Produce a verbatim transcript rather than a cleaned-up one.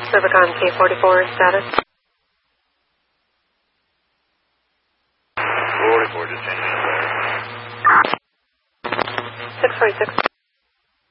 Rubicon K forty-four status. forty-four, just changing the six forty-six.